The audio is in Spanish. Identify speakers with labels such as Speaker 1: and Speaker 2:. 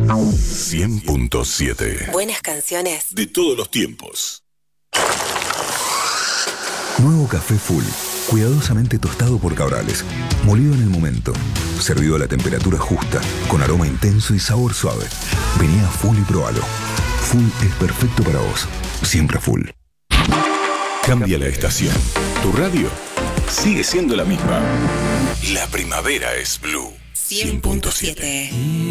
Speaker 1: 100.7.
Speaker 2: Buenas canciones
Speaker 1: De todos los tiempos.
Speaker 3: Nuevo café Full, cuidadosamente tostado por Cabrales, molido en el momento, servido a la temperatura justa, con aroma intenso y sabor suave. Vení a Full y probalo. Full es perfecto para vos, siempre Full.
Speaker 1: Cambia la estación. Tu radio sigue siendo la misma. La primavera es Blue 100.7.